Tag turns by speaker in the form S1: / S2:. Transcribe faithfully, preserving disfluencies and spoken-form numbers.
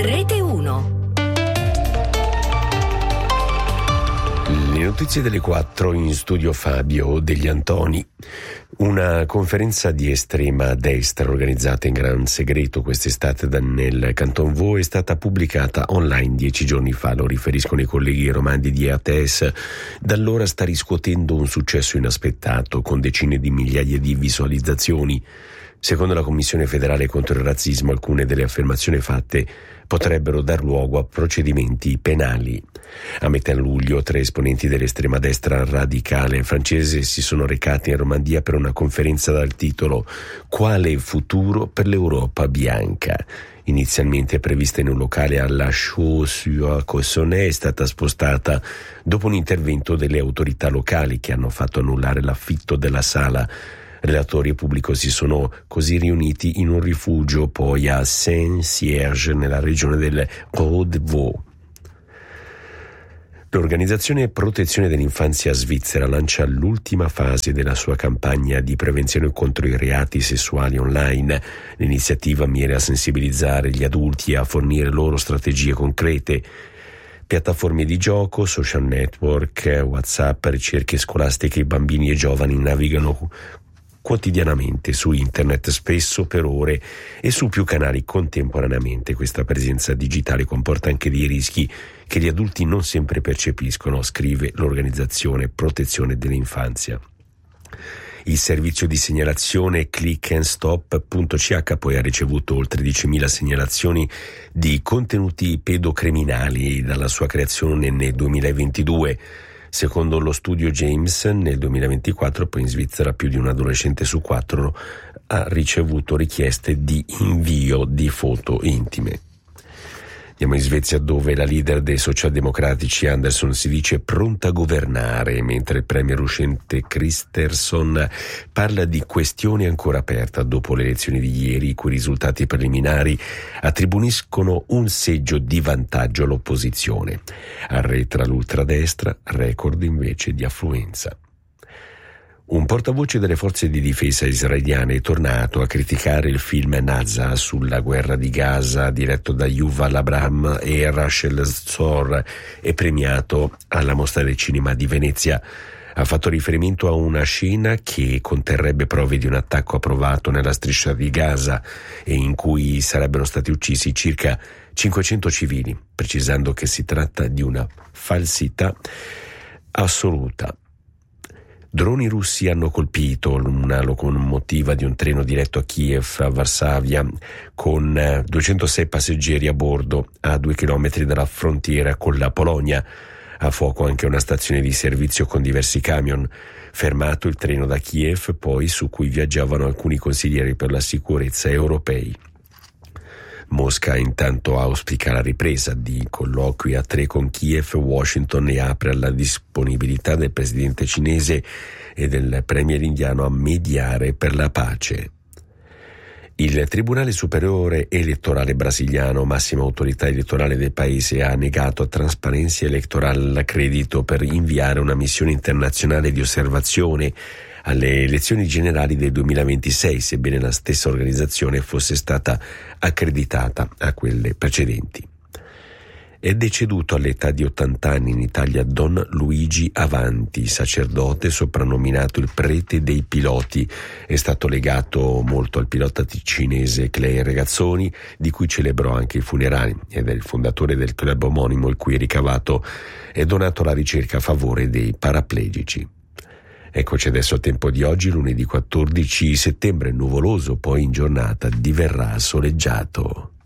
S1: Rete uno.
S2: Le notizie delle quattro, in studio Fabio Degli Antoni. Una conferenza di estrema destra organizzata in gran segreto quest'estate nel Canton Vaud è stata pubblicata online dieci giorni fa, lo riferiscono i colleghi romandi di A T S. Da allora sta riscuotendo un successo inaspettato, con decine di migliaia di visualizzazioni. Secondo la Commissione federale contro il razzismo, alcune delle affermazioni fatte potrebbero dar luogo a procedimenti penali. A metà luglio, tre esponenti dell'estrema destra radicale francese si sono recati in Romandia per una conferenza dal titolo «Quale futuro per l'Europa bianca?». Inizialmente prevista in un locale alla Chaux-sur-Cossonay, è stata spostata dopo un intervento delle autorità locali che hanno fatto annullare l'affitto della sala. Relatori e pubblico si sono così riuniti in un rifugio poi a Saint-Cierge, nella regione del Haut-de-Vaud. L'organizzazione Protezione dell'Infanzia svizzera lancia l'ultima fase della sua campagna di prevenzione contro i reati sessuali online. L'iniziativa mira a sensibilizzare gli adulti e a fornire loro strategie concrete. Piattaforme di gioco, social network, WhatsApp, ricerche scolastiche, i bambini e giovani navigano quotidianamente su internet, spesso per ore e su più canali contemporaneamente. Questa presenza digitale comporta anche dei rischi che gli adulti non sempre percepiscono, scrive l'organizzazione Protezione dell'Infanzia. Il servizio di segnalazione click and stop punto c h poi ha ricevuto oltre dicimila segnalazioni di contenuti pedocriminali dalla sua creazione nel duemilaventidue. Secondo lo studio James, nel duemilaventiquattro poi in Svizzera più di un adolescente su quattro ha ricevuto richieste di invio di foto intime. Andiamo in Svezia, dove la leader dei socialdemocratici Andersson si dice pronta a governare, mentre il premier uscente Kristersson parla di questione ancora aperta dopo le elezioni di ieri, i cui risultati preliminari attribuiscono un seggio di vantaggio all'opposizione. Arretra l'ultradestra, record invece di affluenza. Un portavoce delle forze di difesa israeliane è tornato a criticare il film Naza sulla guerra di Gaza, diretto da Yuval Abraham e Rachel Zor, e premiato alla Mostra del Cinema di Venezia. Ha fatto riferimento a una scena che conterrebbe prove di un attacco approvato nella striscia di Gaza e in cui sarebbero stati uccisi circa cinquecento civili, precisando che si tratta di una falsità assoluta. Droni russi hanno colpito una locomotiva di un treno diretto a Kiev, a Varsavia, con duecentosei passeggeri a bordo a due chilometri dalla frontiera con la Polonia. A fuoco anche una stazione di servizio con diversi camion. Fermato il treno da Kiev, poi, su cui viaggiavano alcuni consiglieri per la sicurezza europei. Mosca intanto auspica la ripresa di colloqui a tre con Kiev, Washington, e apre alla disponibilità del presidente cinese e del premier indiano a mediare per la pace. Il Tribunale Superiore Elettorale brasiliano, massima autorità elettorale del paese, ha negato a Transparency Electoral l'accredito per inviare una missione internazionale di osservazione alle elezioni generali del duemilaventisei, sebbene la stessa organizzazione fosse stata accreditata a quelle precedenti. È deceduto all'età di ottanta anni in Italia Don Luigi Avanti, sacerdote soprannominato il prete dei piloti. È stato legato molto al pilota ticinese Clay Regazzoni, di cui celebrò anche i funerali, ed è il fondatore del club omonimo, il cui ricavato è donato alla ricerca a favore dei paraplegici. Eccoci adesso al tempo di oggi, lunedì quattordici settembre, nuvoloso, poi in giornata diverrà soleggiato.